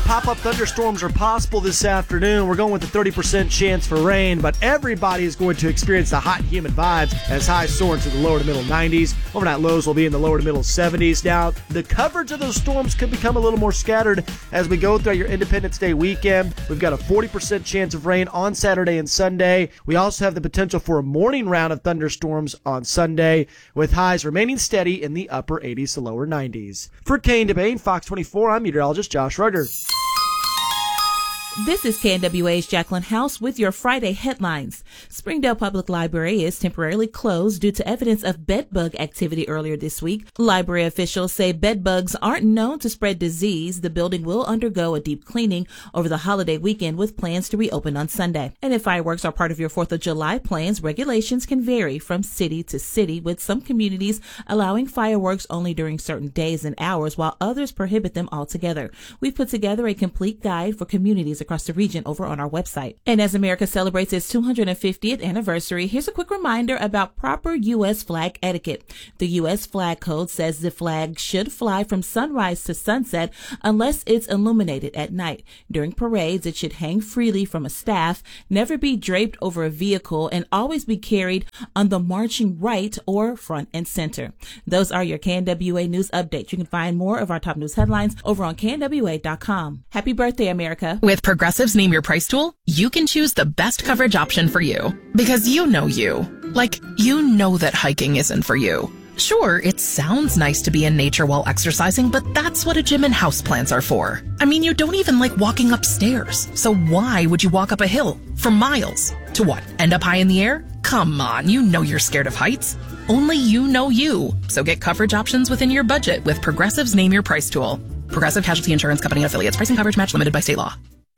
pop-up thunderstorms are possible this afternoon. We're going with a 30% chance for rain, but everybody is going to experience the hot and humid vibes as highs soar into the lower to middle 90s. Overnight lows will be in the lower to middle 70s. Now, the coverage of those storms could become a little more scattered as we go through your Independence Day weekend. We've got a 40% chance of rain on Saturday and Sunday. We also have the potential for a morning round of thunderstorms on Sunday, with highs remaining steady in the upper 80s to lower 90s. For Kane DeBain, Fox 24, I'm meteorologist Josh Rugger. This is KNWA's Jacqueline House with your Friday headlines. Springdale Public Library is temporarily closed due to evidence of bedbug activity earlier this week. Library officials say bedbugs aren't known to spread disease. The building will undergo a deep cleaning over the holiday weekend with plans to reopen on Sunday. And if fireworks are part of your 4th of July plans, regulations can vary from city to city, with some communities allowing fireworks only during certain days and hours, while others prohibit them altogether. We've put together a complete guide for communities across the region over on our website. And as America celebrates its 250th anniversary, here's a quick reminder about proper U.S. flag etiquette. The U.S. Flag Code says the flag should fly from sunrise to sunset unless it's illuminated at night. During parades, it should hang freely from a staff, never be draped over a vehicle, and always be carried on the marching right or front and center. Those are your KNWA news updates. You can find more of our top news headlines over on KNWA.com. Happy birthday, America. With Progressive's Name Your Price tool, you can choose the best coverage option for you. Because you know you. Like, you know that hiking isn't for you. Sure, it sounds nice to be in nature while exercising, but that's what a gym and houseplants are for. I mean, you don't even like walking upstairs. So why would you walk up a hill for miles? To what, end up high in the air? Come on, you know you're scared of heights. Only you know you. So get coverage options within your budget with Progressive's Name Your Price tool. Progressive Casualty Insurance Company and affiliates. Pricing coverage match limited by state law.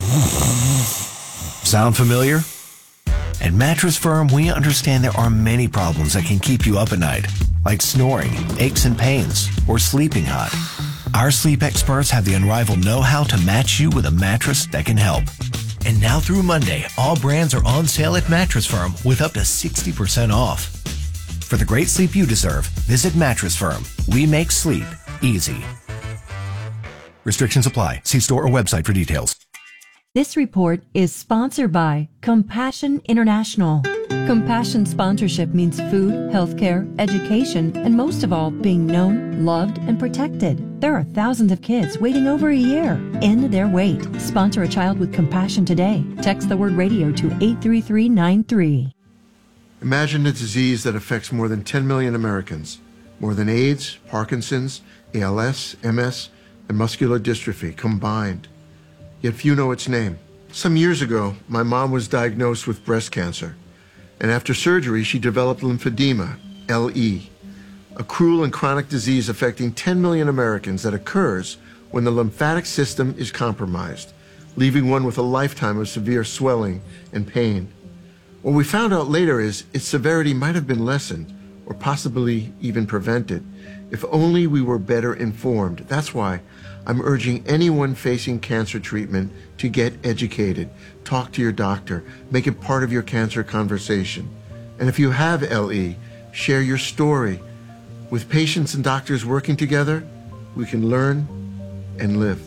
Sound familiar? At Mattress Firm, we understand there are many problems that can keep you up at night, like snoring, aches and pains, or sleeping hot. Our sleep experts have the unrivaled know-how to match you with a mattress that can help. And now through Monday, all brands are on sale at Mattress Firm with up to 60% off. For the great sleep you deserve, visit Mattress Firm. We make sleep easy. Restrictions apply. See store or website for details. This report is sponsored by Compassion International. Compassion sponsorship means food, healthcare, education, and most of all, being known, loved, and protected. There are thousands of kids waiting over a year. End their wait. Sponsor a child with compassion today. Text the word radio to 83393. Imagine a disease that affects more than 10 million Americans. More than AIDS, Parkinson's, ALS, MS, and muscular dystrophy combined. Yet few know its name. Some years ago, my mom was diagnosed with breast cancer, and after surgery, she developed lymphedema, LE, a cruel and chronic disease affecting 10 million Americans that occurs when the lymphatic system is compromised, leaving one with a lifetime of severe swelling and pain. What we found out later is its severity might have been lessened, or possibly even prevented, if only we were better informed. That's why I'm urging anyone facing cancer treatment to get educated. Talk to your doctor. Make it part of your cancer conversation. And if you have LE, share your story. With patients and doctors working together, we can learn and live.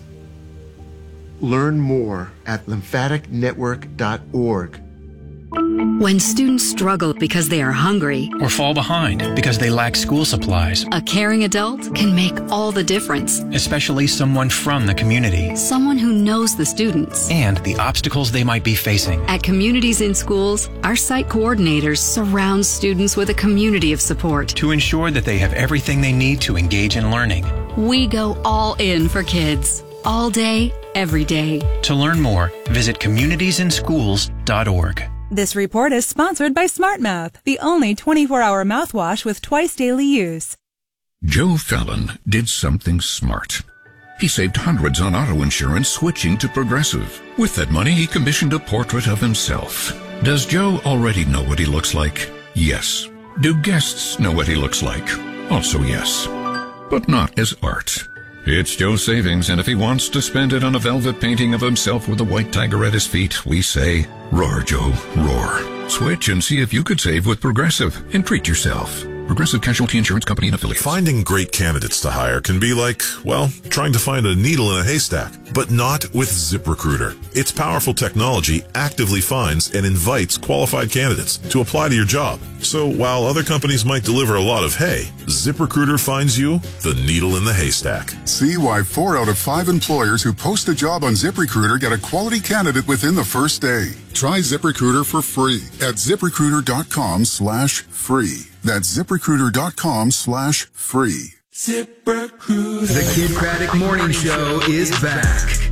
Learn more at lymphaticnetwork.org. When students struggle because they are hungry or fall behind because they lack school supplies, a caring adult can make all the difference. Especially someone from the community. Someone who knows the students and the obstacles they might be facing. At Communities in Schools, our site coordinators surround students with a community of support to ensure that they have everything they need to engage in learning. We go all in for kids, all day, every day. To learn more, visit communitiesinschools.org. This report is sponsored by SmartMouth, the only 24-hour mouthwash with twice daily use. Joe Fallon did something smart. He saved hundreds on auto insurance switching to Progressive. With that money, he commissioned a portrait of himself. Does Joe already know what he looks like? Yes. Do guests know what he looks like? Also yes. But not as art. It's Joe's savings, and if he wants to spend it on a velvet painting of himself with a white tiger at his feet, we say, roar, Joe, roar. Switch and see if you could save with Progressive and treat yourself. Progressive Casualty Insurance Company and Affiliates. Finding great candidates to hire can be like, well, trying to find a needle in a haystack, but not with ZipRecruiter. Its powerful technology actively finds and invites qualified candidates to apply to your job. So while other companies might deliver a lot of hay, ZipRecruiter finds you the needle in the haystack. See why 4 out of 5 employers who post a job on ZipRecruiter get a quality candidate within the first day. Try ZipRecruiter for free at ZipRecruiter.com/free. That's ZipRecruiter.com/free. ZipRecruiter. The Kid Craddock Morning Show is back.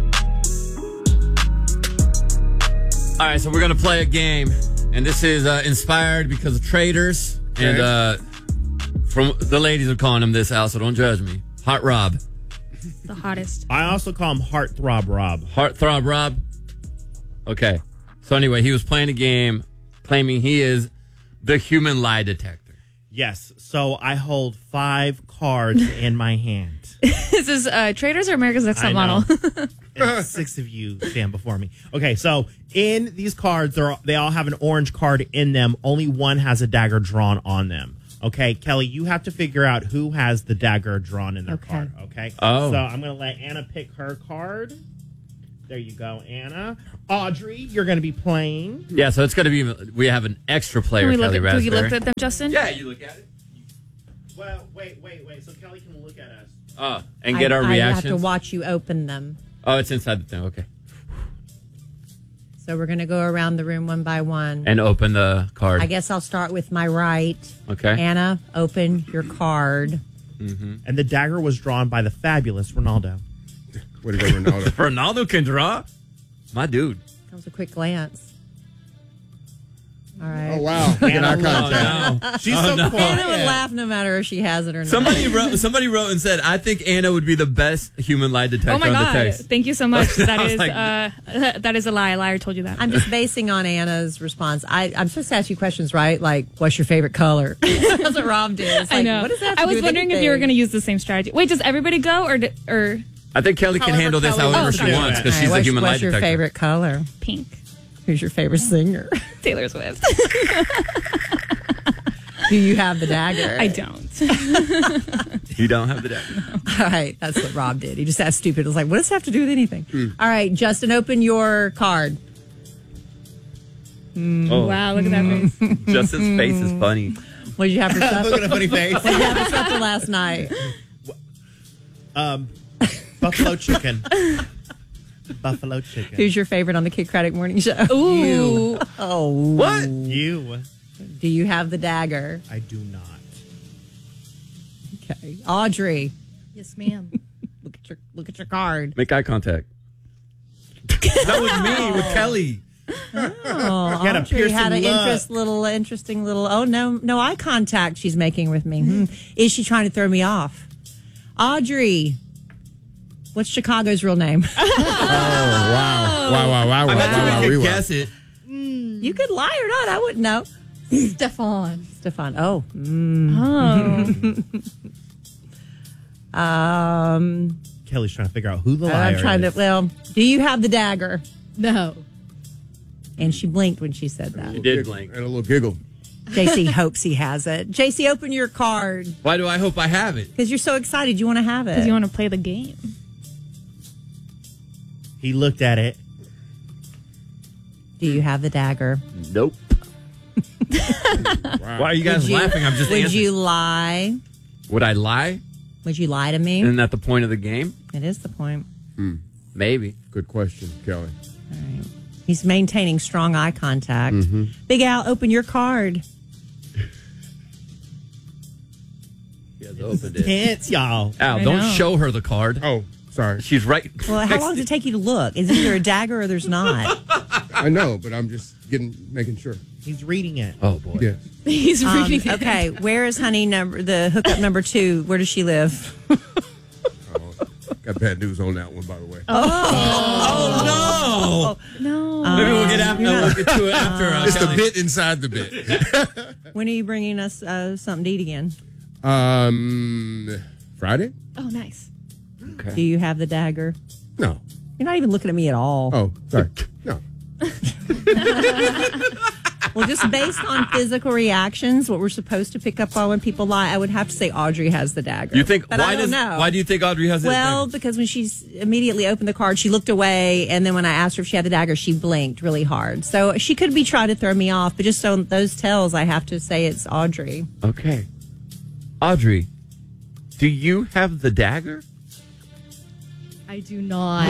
All right, so we're going to play a game. And this is inspired because of traders. Okay. And from the ladies are calling him this, Al, so don't judge me. Heart Rob. The hottest. I also call him Heartthrob Rob. Heartthrob Rob? Okay. So anyway, he was playing a game claiming he is the human lie detector. Yes. So I hold 5 cards in my hand. This is Traders or America's Next Top Model? And 6 of you stand before me. Okay, so in these cards, they all have an orange card in them. Only one has a dagger drawn on them. Okay, Kelly, you have to figure out who has the dagger drawn in their card. Okay. Oh. So I'm going to let Anna pick her card. There you go, Anna. Audrey, you're going to be playing. Yeah, so it's going to be, we have an extra player, Kelly Raspberry. Can we look at them, Justin? Yeah, you look at it. Well, wait. So Kelly can look at us. And get our reactions. I have to watch you open them. Oh, it's inside the thing. Okay. So we're going to go around the room one by one. And open the card. I guess I'll start with my right. Okay. Anna, open your card. Mm-hmm. And the dagger was drawn by the fabulous Ronaldo. Way to go, Ronaldo. Ronaldo can draw? My dude. That was a quick glance. All right. Oh, wow. Anna, no. She's so quiet. Anna would laugh no matter if she has it or not. Somebody wrote and said, I think Anna would be the best human lie detector Oh my on God. the text. Thank you so much. That is like, that is a lie. A liar told you that. I'm just basing on Anna's response. I'm supposed to ask you questions, right? Like, what's your favorite color? That's what Rob did. It's like, I know. What does that have to I do was with wondering if you were going to use the same strategy. Wait, does everybody go or I think Kelly can handle this however she wants because she's a human lie detector. What's your favorite color? Pink. Who's your favorite singer? Taylor Swift. Do you have the dagger? I don't. You don't have the dagger. No. All right. That's what Rob did. He just asked stupid. It was like, what does that have to do with anything? All right. Justin, open your card. Oh. Wow, look at that face. Justin's face is funny. What did you have for supper? Look at a funny face. What did you have for supper last night? Buffalo chicken. Buffalo chicken. Who's your favorite on the Kid Craddock Morning Show? Ooh. You. Oh. What? You. Do you have the dagger? I do not. Okay. Audrey. Yes, ma'am. Look at your card. Make eye contact. That was me with Kelly. Oh, Got a Audrey had an look. interesting little. Oh no eye contact she's making with me. Is she trying to throw me off? Audrey, what's Chicago's real name? Wow. I bet you could guess it. You could lie or not. I wouldn't know. Stefan. Oh. Kelly's trying to figure out who the liar is. Well, do you have the dagger? No. And she blinked when she said that. She did blink. And a little giggle. JC hopes he has it. JC, open your card. Why do I hope I have it? Because you're so excited. You want to have it. Because you want to play the game. He looked at it. Do you have the dagger? Nope. Why are you guys laughing? I'm just Would answering. you lie? Would I lie? Would you lie to me? Isn't that the point of the game? It is the point. Maybe. Good question, Kelly. All right. He's maintaining strong eye contact. Big Al, open your card. He has opened it. Tense, y'all. Al, don't show her the card. Oh, sorry. She's right. Well, how long does it take you to look? Is either a dagger or there's not? I know, but I'm just making sure. He's reading it. Oh, boy. Yes. He's reading it. Okay, where is honey the hookup number 2? Where does she live? Got bad news on that one, by the way. Oh, no. No. Maybe we'll get to it after. It's the bit inside the bit. When are you bringing us something to eat again? Friday? Oh, nice. Okay. Do you have the dagger? No. You're not even looking at me at all. Oh, sorry. No. Well, just based on physical reactions, what we're supposed to pick up on when people lie, I would have to say Audrey has the dagger. You think? But I don't know. Why do you think Audrey has the Well, dagger? because when she's immediately opened the card, she looked away, and then when I asked her if she had the dagger, she blinked really hard. So she could be trying to throw me off, but just on those tells, I have to say it's Audrey. Okay. Audrey, do you have the dagger? I do not.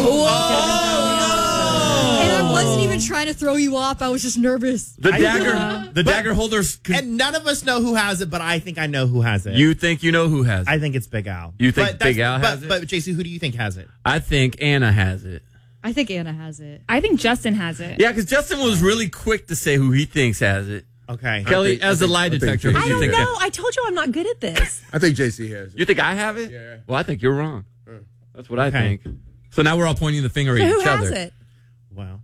And I wasn't even trying to throw you off. I was just nervous. The dagger holders. And none of us know who has it, but I think I know who has it. You think you know who has it? I think it's Big Al. You think Big Al has it? But JC, who do you think has it? I think Anna has it. I think Anna has it. I think Justin has it. Yeah, because Justin was really quick to say who he thinks has it. Okay. Kelly, as a lie detector, who I do you don't think? know. I told you I'm not good at this. I think JC has it. You think I have it? Yeah. Well, I think you're wrong. That's what I think. So now we're all pointing the finger at Who each has other. it? Well,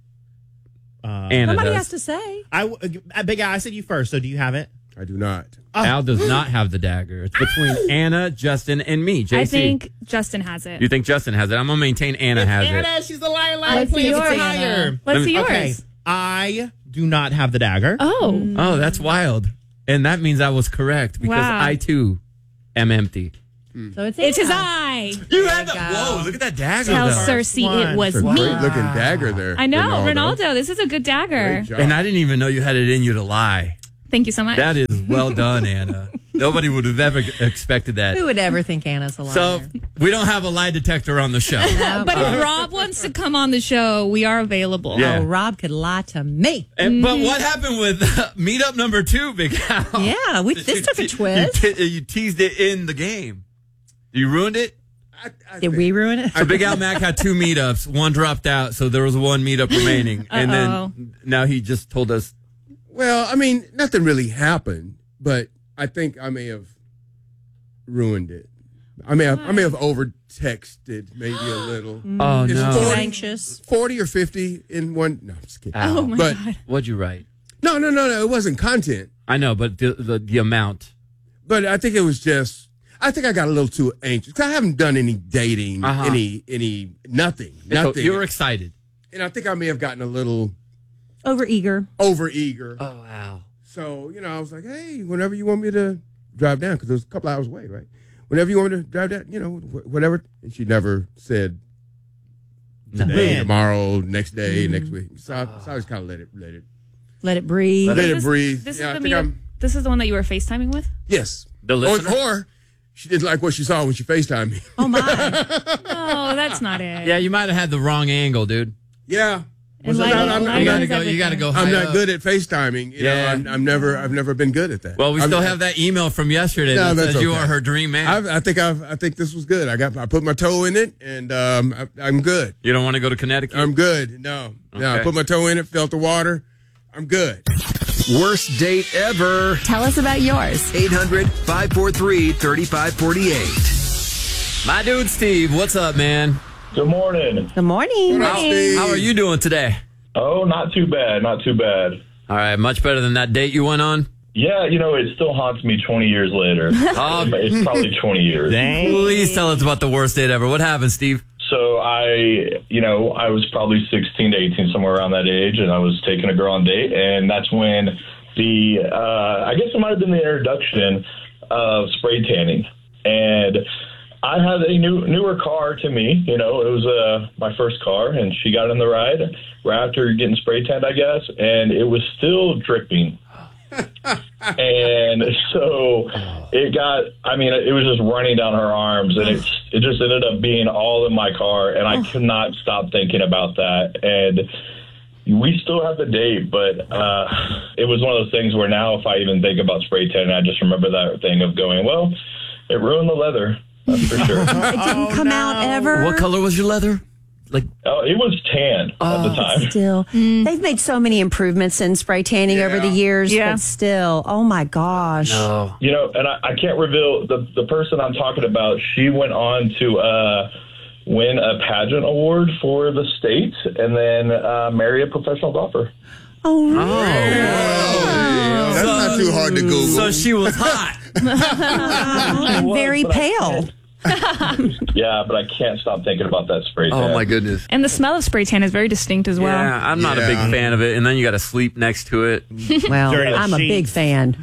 Anna Somebody does. has to say. Big Al, I said you first, so do you have it? I do not. Al does not have the dagger. It's between Anna, Justin, and me, JC. I think Justin has it. You think Justin has it? I'm going to maintain Anna has it. Anna, she's the liar. Let's see yours. Higher. Let's see yours. Okay. I do not have the dagger. Oh. Oh, that's wild. And that means I was correct because Wow. I, too, am empty. So it's his eye. You had that. Whoa, look at that dagger. Tell though. Cersei it was It's a me. great looking dagger there. I know, Ronaldo. Ronaldo. This is a good dagger. Great job. And I didn't even know you had it in you to lie. Thank you so much. That is well done, Anna. Nobody would have ever expected that. Who would ever think Anna's a liar? So we don't have a lie detector on the show. But if Rob wants to come on the show, we are available. Yeah. Oh, Rob could lie to me. But what happened with meetup number 2, Big Al? Yeah, this took a twist. You teased it in the game. You ruined it? Did we ruin it? So Big Al Mac had 2 meetups. One dropped out, so there was 1 meetup remaining. And then now he just told us. Well, I mean, nothing really happened, but I think I may have ruined it. I may have over texted maybe a little. Oh, It's no. 40, Anxious. 40 or 50 in one. No, I'm just kidding. Ow. Oh, my But- God. What'd you write? No. It wasn't content. I know, but the amount. But I think it was just. I think I got a little too anxious because I haven't done any dating, any nothing. So you were excited. And I think I may have gotten a little Over-eager. over-eager. Oh, wow. So, I was like, hey, whenever you want me to drive down, because it was a couple hours away, right? Whenever you want me to drive down, whatever. And she never said today, tomorrow, next day, next week. So I just kind of let it Let it breathe. let it breathe. This Yeah, I is think I'm- this is the one that you were FaceTiming with? Yes. The listener? Or she didn't like what she saw when she FaceTimed me. Oh, my. No, that's not it. Yeah, you might have had the wrong angle, dude. Yeah. And So lighting- I'm lighting not- is You got to go high I'm not up. good at FaceTiming. I've never been good at that. Well, we still have that email from yesterday No, that that's says you okay. are her dream man. I think this was good. I put my toe in it, and I'm good. You don't want to go to Connecticut? I'm good. No, I Okay. put my toe in it, felt the water. I'm good. Worst date ever. Tell us about yours. 800-543-3548. My dude, Steve, what's up, man? Good morning. Good morning. How are you doing today? Oh, not too bad. Not too bad. All right, much better than that date you went on? Yeah, it still haunts me 20 years later. It's probably 20 years. Please tell us about the worst date ever. What happened, Steve? So I was probably 16 to 18, somewhere around that age, and I was taking a girl on a date, and that's when I guess it might have been the introduction of spray tanning. And I had a newer car to me. It was my first car, and she got in the ride right after getting spray tanned, I guess, and it was still dripping. And so it was just running down her arms, and it just ended up being all in my car, and I could not stop thinking about that. And we still have the date, but it was one of those things where now if I even think about spray tanning, I just remember that thing of going, well, it ruined the leather, that's for sure. It didn't come out ever. What color was your leather? It was tan at the time. Still, they've made so many improvements in spray tanning over the years, but still, oh my gosh. No. And I can't reveal the person I'm talking about. She went on to win a pageant award for the state and then marry a professional golfer. Oh, really? That's not too hard to Google. So she was hot. And very pale. Yeah, but I can't stop thinking about that spray tan. Oh, my goodness. And the smell of spray tan is very distinct as well. Yeah, I'm not a big fan of it. And then you got to sleep next to it. Well, I'm a big fan.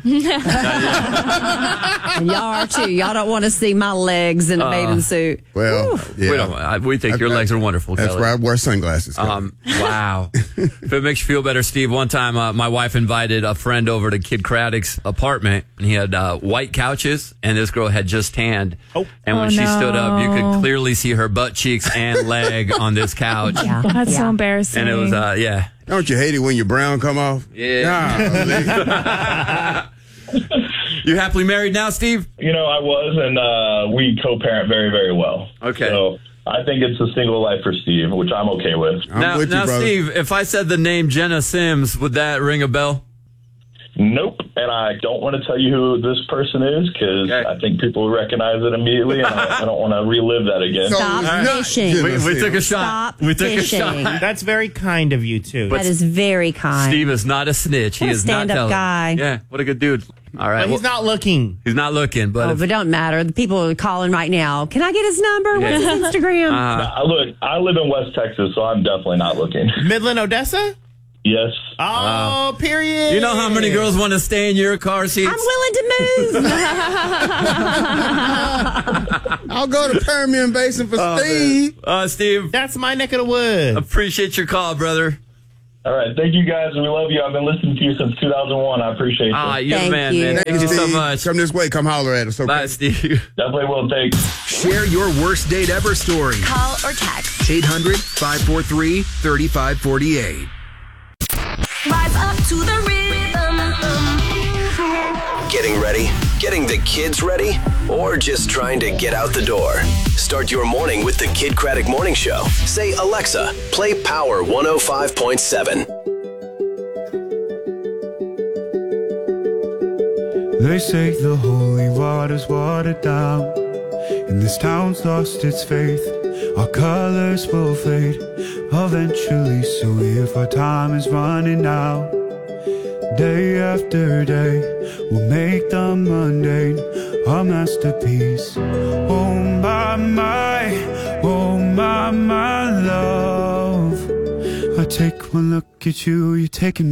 And y'all are too. Y'all don't want to see my legs in a bathing suit. Well, we think your legs are wonderful, That's Kelly. why I wear sunglasses. Wow. If it makes you feel better, Steve, one time my wife invited a friend over to Kid Craddock's apartment, and he had white couches, and this girl had just tanned. And when she stood up, you could clearly see her butt cheeks and leg on this couch. That's so embarrassing. And it was, Don't you hate it when your brown come off? Yeah. You happily married now, Steve? I was, and we co-parent very, very well. Okay. So I think it's a single life for Steve, which I'm okay with. Now, Steve, if I said the name Jenna Sims, would that ring a bell? Nope, and I don't want to tell you who this person is because I think people will recognize it immediately, and I don't want to relive that again. Stop fishing. We took a shot. Stop fishing. That's very kind of you, too. That is very kind. Steve is not a snitch. He What a is not stand-up telling. guy. Yeah, what a good dude. All right. But he's not looking. He's not looking, but But it don't matter. The people are calling right now. Can I get his number? What's his Instagram? Look, I live in West Texas, so I'm definitely not looking. Midland, Odessa? Yes. Oh, period. You know how many girls want to stay in your car seats? I'm willing to move. I'll go to Permian Basin for Steve. Steve. That's my neck of the woods. Appreciate your call, brother. All right. Thank you, guys. We love you. I've been listening to you since 2001. I appreciate you. You're the man, man. Thank you so much. Come this way. Come holler at us. Okay? Bye, Steve. Definitely will. Thanks. Share your worst date ever story. Call or text 800-543-3548. Rise up to the rhythm. Getting ready? Getting the kids ready? Or just trying to get out the door? Start your morning with the Kid Craddock Morning Show. Say, Alexa, play Power 105.7. They say the holy water's watered down, and this town's lost its faith. Our colors will fade eventually, so if our time is running out, day after day, we'll make the mundane our masterpiece. Oh my love, I take one look at you, you're taking